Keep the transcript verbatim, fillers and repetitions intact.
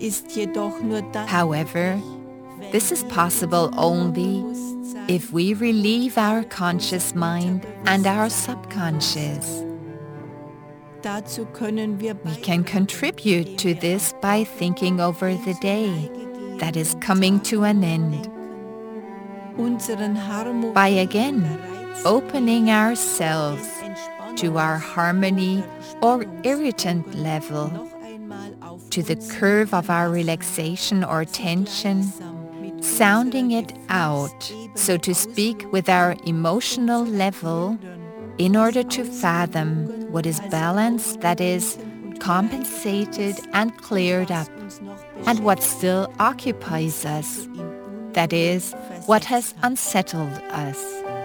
However, this is possible only if we relieve our conscious mind and our subconscious. We can contribute to this by thinking over the day that is coming to an end, by again opening ourselves to our harmony or irritant level, to the curve of our relaxation or tension, sounding it out, so to speak, with our emotional level in order to fathom what is balanced, that is, compensated and cleared up, and what still occupies us, that is, what has unsettled us.